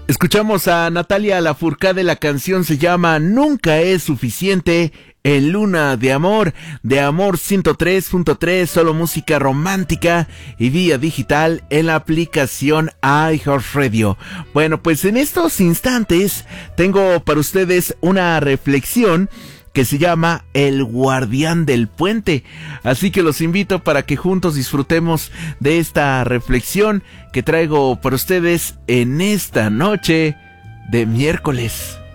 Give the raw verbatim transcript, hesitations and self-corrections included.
Escuchamos a Natalia Lafourcade, la canción se llama Nunca es suficiente, en Luna de Amor, de Amor ciento tres punto tres, solo música romántica y vía digital en la aplicación iHeartRadio. Bueno, pues en estos instantes tengo para ustedes una reflexión que se llama El Guardián del Puente. Así que los invito para que juntos disfrutemos de esta reflexión que traigo para ustedes en esta noche de miércoles.